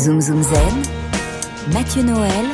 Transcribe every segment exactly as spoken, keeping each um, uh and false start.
Zoom Zoom Zen, Mathieu Noël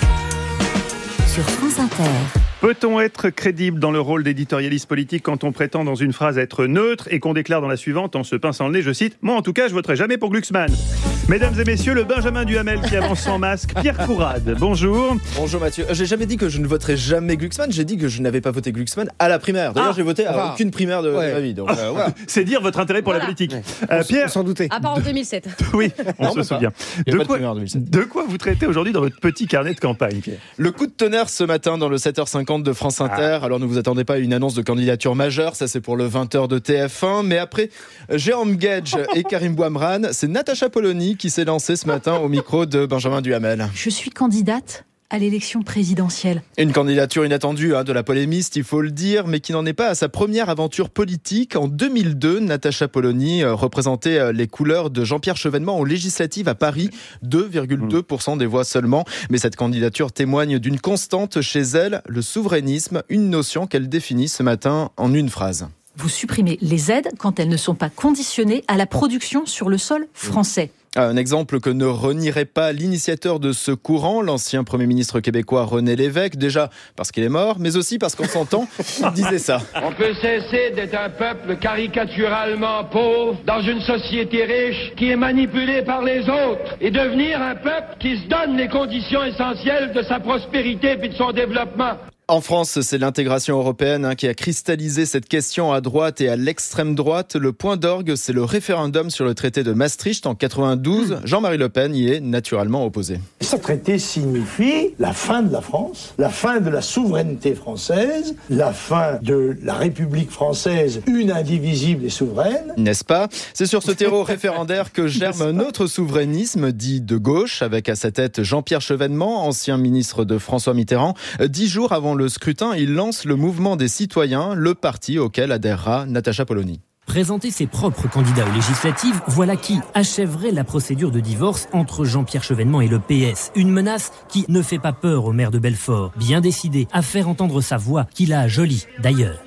sur France Inter. Peut-on être crédible dans le rôle d'éditorialiste politique quand on prétend dans une phrase être neutre et qu'on déclare dans la suivante en se pinçant le nez, je cite « Moi en tout cas, je voterai jamais pour Glucksmann ». Mesdames et messieurs, le Benjamin Duhamel qui avance sans masque, Pierre Courade, bonjour. Bonjour Mathieu. J'ai jamais dit que je ne voterai jamais Glucksmann, j'ai dit que je n'avais pas voté Glucksmann à la primaire. D'ailleurs, ah, j'ai voté à ah, aucune primaire de, ouais. de ma vie. Donc, euh, voilà. C'est dire votre intérêt pour voilà. la politique. Ouais. Euh, Pierre, on s'en doutait. À part en deux mille sept. Oui, on non, se souvient. De quoi, de quoi vous traitez aujourd'hui dans votre petit carnet de campagne, Pierre ? Le coup de tonnerre ce matin dans le sept heures cinquante de France Inter. Ah. Alors ne vous attendez pas à une annonce de candidature majeure, ça c'est pour le vingt heures de T F un. Mais après Jérôme Guedj et Karim Bouamrane, c'est Natacha Polony qui s'est lancée ce matin au micro de Benjamin Duhamel. Je suis candidate à l'élection présidentielle. Une candidature inattendue hein, de la polémiste, il faut le dire, mais qui n'en est pas à sa première aventure politique. En deux mille deux, Natacha Polony euh, représentait euh, les couleurs de Jean-Pierre Chevènement aux législatives à Paris, deux virgule deux pour cent des voix seulement. Mais cette candidature témoigne d'une constante chez elle, le souverainisme, une notion qu'elle définit ce matin en une phrase. Vous supprimez les aides quand elles ne sont pas conditionnées à la production sur le sol français. Un exemple que ne renierait pas l'initiateur de ce courant, l'ancien Premier ministre québécois René Lévesque, déjà parce qu'il est mort, mais aussi parce qu'en son temps, il disait ça. On peut cesser d'être un peuple caricaturalement pauvre dans une société riche qui est manipulée par les autres et devenir un peuple qui se donne les conditions essentielles de sa prospérité et de son développement. En France, c'est l'intégration européenne hein, qui a cristallisé cette question à droite et à l'extrême droite. Le point d'orgue, c'est le référendum sur le traité de Maastricht en quatre-vingt-douze. Jean-Marie Le Pen y est naturellement opposé. Ce traité signifie la fin de la France, la fin de la souveraineté française, la fin de la République française, une indivisible et souveraine. N'est-ce pas ? C'est sur ce terreau référendaire que germe un autre souverainisme dit de gauche, avec à sa tête Jean-Pierre Chevènement, ancien ministre de François Mitterrand. Dix jours avant le scrutin, il lance le mouvement des citoyens, le parti auquel adhérera Natacha Polony. Présenter ses propres candidats aux législatives, voilà qui achèverait la procédure de divorce entre Jean-Pierre Chevènement et le P S. Une menace qui ne fait pas peur au maire de Belfort, bien décidé à faire entendre sa voix, qu'il a jolie d'ailleurs.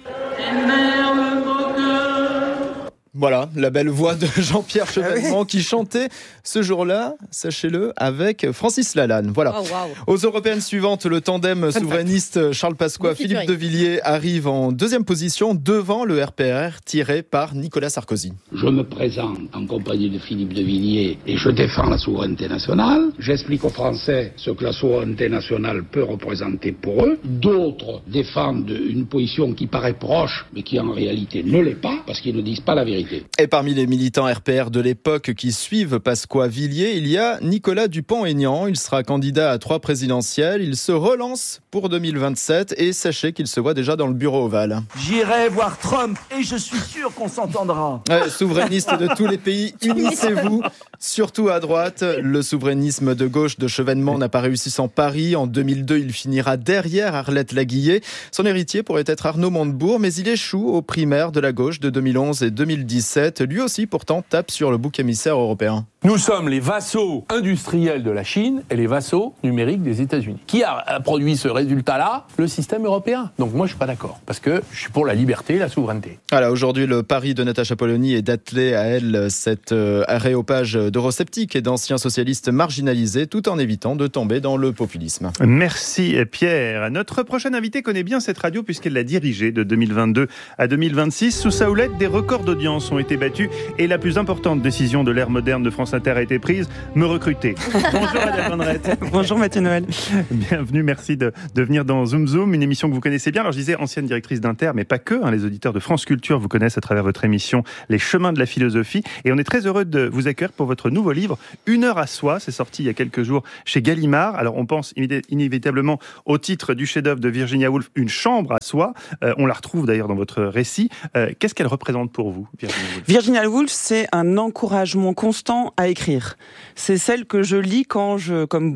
Voilà, la belle voix de Jean-Pierre Chevènement qui chantait ce jour-là, sachez-le, avec Francis Lalanne. Voilà. Oh, wow. Aux européennes suivantes, le tandem souverainiste Charles Pasqua, Philippe de Villiers arrive en deuxième position devant le R P R tiré par Nicolas Sarkozy. Je me présente en compagnie de Philippe de Villiers et je défends la souveraineté nationale. J'explique aux Français ce que la souveraineté nationale peut représenter pour eux. D'autres défendent une position qui paraît proche, mais qui en réalité ne l'est pas, parce qu'ils ne disent pas la vérité. Et parmi les militants R P R de l'époque qui suivent Pasqua-Villiers, il y a Nicolas Dupont-Aignan. Il sera candidat à trois présidentielles. Il se relance pour deux mille vingt-sept et sachez qu'il se voit déjà dans le bureau ovale. J'irai voir Trump et je suis sûr qu'on s'entendra. Ouais, souverainistes de tous les pays, unissez-vous, surtout à droite. Le souverainisme de gauche de Chevènement n'a pas réussi sans Paris. En deux mille deux, il finira derrière Arlette Laguillet. Son héritier pourrait être Arnaud Montebourg, mais il échoue aux primaires de la gauche de deux mille onze et deux mille dix-sept. Lui aussi, pourtant, tape sur le bouc émissaire européen. Nous sommes les vassaux industriels de la Chine et les vassaux numériques des États-Unis. Qui a produit ce résultat-là ? Le système européen. Donc moi, je suis pas d'accord, parce que je suis pour la liberté et la souveraineté. Voilà, aujourd'hui, le pari de Natacha Polony est d'atteler à elle cet euh, aréopage d'eurosceptiques et d'anciens socialistes marginalisés, tout en évitant de tomber dans le populisme. Merci Pierre. Notre prochaine invitée connaît bien cette radio puisqu'elle l'a dirigée de deux mille vingt-deux à deux mille vingt-six. Sous sa houlette, des records d'audience ont été battus et la plus importante décision de l'ère moderne de France Inter a été prise, me recruter. Bonjour Adèle Vendrette. Bonjour Mathieu Noël. Bienvenue, merci de, de venir dans Zoom Zoom, une émission que vous connaissez bien. Alors je disais ancienne directrice d'Inter, mais pas que, hein, les auditeurs de France Culture vous connaissent à travers votre émission Les Chemins de la Philosophie. Et on est très heureux de vous accueillir pour votre nouveau livre, Une heure à soi. C'est sorti il y a quelques jours chez Gallimard. Alors on pense inévitablement au titre du chef-d'œuvre de Virginia Woolf, Une chambre à soi. Euh, on la retrouve d'ailleurs dans votre récit. Euh, qu'est-ce qu'elle représente pour vous, Virginia Woolf ? Virginia Woolf, c'est un encouragement constant à écrire. C'est celle que je lis quand je, comme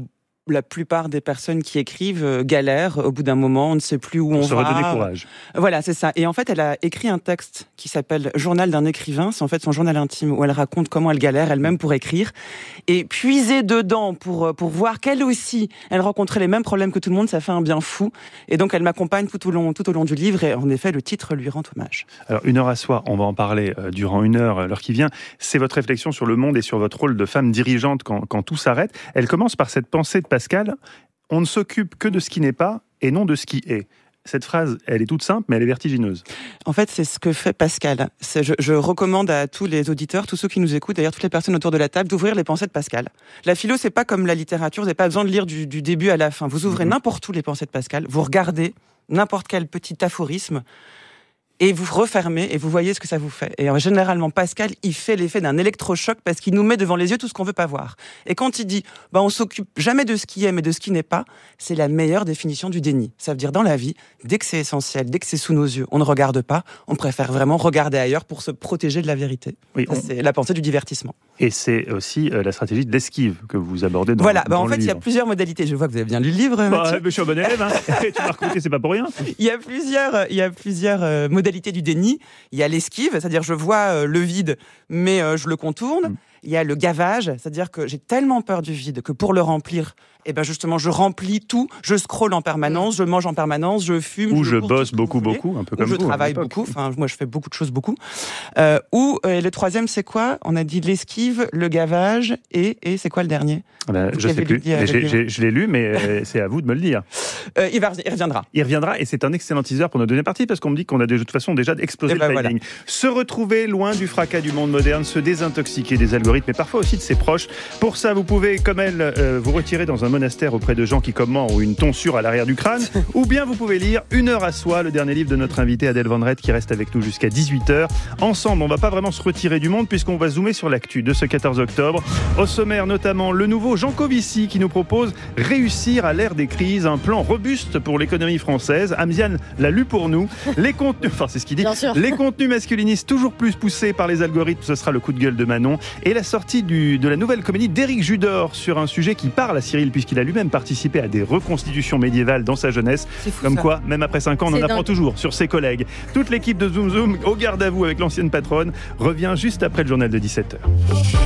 la plupart des personnes qui écrivent euh, galèrent. Au bout d'un moment, on ne sait plus où Pour on se va. redonner courage. Voilà, c'est ça. Et en fait, elle a écrit un texte qui s'appelle « Journal d'un écrivain ». C'est en fait son journal intime où elle raconte comment elle galère elle-même pour écrire. Et puiser dedans pour, pour voir qu'elle aussi, elle rencontrait les mêmes problèmes que tout le monde, ça fait un bien fou. Et donc, elle m'accompagne tout au long, tout au long du livre. Et en effet, le titre lui rend hommage. Alors, Une heure à soi, on va en parler euh, durant une heure, euh, l'heure qui vient. C'est votre réflexion sur le monde et sur votre rôle de femme dirigeante quand, quand tout s'arrête. Elle commence par cette pensée de Pascal, on ne s'occupe que de ce qui n'est pas et non de ce qui est. Cette phrase, elle est toute simple, mais elle est vertigineuse. En fait, c'est ce que fait Pascal. C'est, je, je recommande à tous les auditeurs, tous ceux qui nous écoutent, d'ailleurs toutes les personnes autour de la table, d'ouvrir les pensées de Pascal. La philo, c'est pas comme la littérature, vous n'avez pas besoin de lire du, du début à la fin. Vous ouvrez mmh. n'importe où les pensées de Pascal, vous regardez n'importe quel petit aphorisme, et vous refermez et vous voyez ce que ça vous fait. Et généralement, Pascal, il fait l'effet d'un électrochoc parce qu'il nous met devant les yeux tout ce qu'on veut pas voir. Et quand il dit bah, « on s'occupe jamais de ce qui est mais de ce qui n'est pas », c'est la meilleure définition du déni. Ça veut dire dans la vie, dès que c'est essentiel, dès que c'est sous nos yeux, on ne regarde pas, on préfère vraiment regarder ailleurs pour se protéger de la vérité. Oui, on... Ça, c'est la pensée du divertissement. Et c'est aussi euh, la stratégie de l'esquive que vous abordez dans, voilà, dans bah, en le fait, livre. Il y a plusieurs modalités. Je vois que vous avez bien lu le livre, bah, Mathieu. Je suis un bon élève, hein. Tu m'as recruté, c'est pas pour rien. Il y a plusieurs, il y a plusieurs euh, modalités du déni. Il y a l'esquive, c'est-à-dire je vois euh, le vide, mais euh, je le contourne. Mm. Il y a le gavage, c'est-à-dire que j'ai tellement peur du vide que pour le remplir, eh ben justement, je remplis tout, je scrolle en permanence, je mange en permanence, je fume. Ou je, je bosse beaucoup, beaucoup, un peu comme vous. vous. Je travaille beaucoup, enfin, moi je fais beaucoup de choses, beaucoup. Euh, ou euh, le troisième, c'est quoi ? On a dit l'esquive, le gavage, et, et c'est quoi le dernier ? ben, Je ne sais plus, mais j'ai, j'ai, je l'ai lu, mais c'est à vous de me le dire. Euh, il, va, il reviendra. Il reviendra, et c'est un excellent teaser pour notre deuxième partie, parce qu'on me dit qu'on a de toute façon déjà explosé ben le timing. Voilà. Se retrouver loin du fracas du monde moderne, se désintoxiquer des algorithmes, et parfois aussi de ses proches. Pour ça, vous pouvez, comme elle, euh, vous retirer dans un monastère auprès de gens qui, comme moi, ont une tonsure à l'arrière du crâne, ou bien vous pouvez lire Une heure à soi, le dernier livre de notre invitée Adèle Van Rett, qui reste avec nous jusqu'à dix-huit heures. Ensemble, on ne va pas vraiment se retirer du monde, puisqu'on va zoomer sur l'actu de ce quatorze octobre. Au sommaire, notamment, le nouveau Jean Covici, qui nous propose Réussir à l'ère des crises, un plan robuste pour l'économie française. Amziane l'a lu pour nous. Les contenus, enfin c'est ce qu'il dit, les contenus masculinistes toujours plus poussés par les algorithmes, ce sera le coup de gueule de Manon. Et la sortie du, de la nouvelle comédie d'Éric Judor sur un sujet qui parle à Cyril, puisqu'il a lui-même participé à des reconstitutions médiévales dans sa jeunesse. Fou, Comme ça. Quoi, même après cinq ans, on c'est en apprend dingue. Toujours sur ses collègues. Toute l'équipe de Zoom Zoom, au garde à vous avec l'ancienne patronne, revient juste après le journal de dix-sept heures.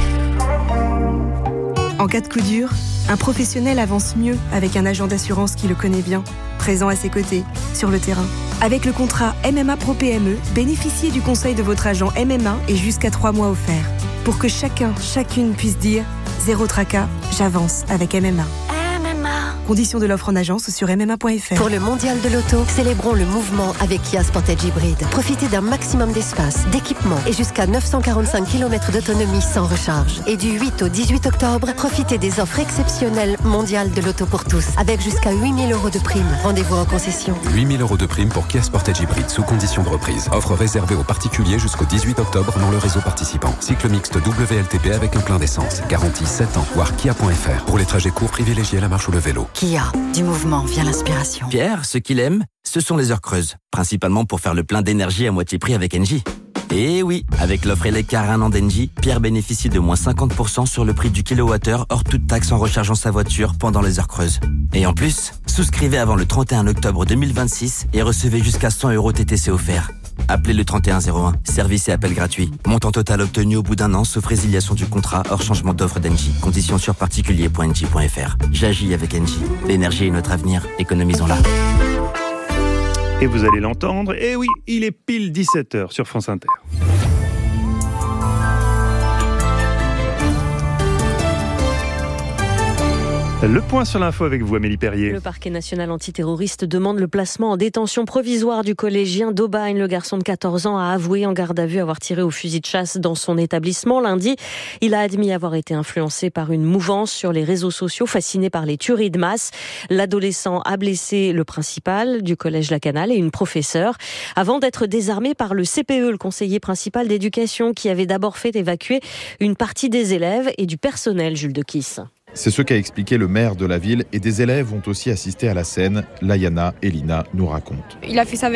En cas de coup dur, un professionnel avance mieux avec un agent d'assurance qui le connaît bien, présent à ses côtés, sur le terrain. Avec le contrat M M A Pro P M E, bénéficiez du conseil de votre agent M M A et jusqu'à trois mois offerts. Pour que chacun, chacune puisse dire « Zéro tracas, j'avance avec M M A ». Conditions de l'offre en agence ou sur m m a point f r. Pour le mondial de l'auto, célébrons le mouvement avec Kia Sportage Hybrid. Profitez d'un maximum d'espace, d'équipement et jusqu'à neuf cent quarante-cinq kilomètres d'autonomie sans recharge. Et du huit au dix-huit octobre, profitez des offres exceptionnelles mondiales de l'auto pour tous, avec jusqu'à huit mille euros de prime. Rendez-vous en concession. huit mille euros de prime pour Kia Sportage Hybrid sous condition de reprise. Offre réservée aux particuliers jusqu'au dix-huit octobre dans le réseau participant. Cycle mixte W L T P avec un plein d'essence. Garantie sept ans. Voir kia point f r. Pour les trajets courts, privilégiez la marche ou le vélo. Kia, du mouvement vient l'inspiration. Pierre, ce qu'il aime, ce sont les heures creuses. Principalement pour faire le plein d'énergie à moitié prix avec Engie. Et oui, avec l'offre Eleccar un an d'Engie, Pierre bénéficie de moins cinquante pour cent sur le prix du kilowattheure hors toute taxe en rechargeant sa voiture pendant les heures creuses. Et en plus, souscrivez avant le trente et un octobre deux mille vingt-six et recevez jusqu'à cent euros T T C offerts. Appelez le trente et un zéro un. Service et appel gratuit. Montant total obtenu au bout d'un an, sauf résiliation du contrat, hors changement d'offre d'Engie. Conditions sur particulier point engie point f r. J'agis avec Engie. L'énergie est notre avenir. Économisons-la. Et vous allez l'entendre. Et oui, il est pile dix-sept heures sur France Inter. Le point sur l'info avec vous, Amélie Perrier. Le parquet national antiterroriste demande le placement en détention provisoire du collégien d'Aubagne. Le garçon de quatorze ans a avoué en garde à vue avoir tiré au fusil de chasse dans son établissement. Lundi, il a admis avoir été influencé par une mouvance sur les réseaux sociaux, fasciné par les tueries de masse. L'adolescent a blessé le principal du collège La Canale et une professeure, avant d'être désarmé par le C P E, le conseiller principal d'éducation, qui avait d'abord fait évacuer une partie des élèves et du personnel. Jules de Kiss. C'est ce qu'a expliqué le maire de la ville, et des élèves ont aussi assisté à la scène. Layana et Lina nous racontent. Il a fait ça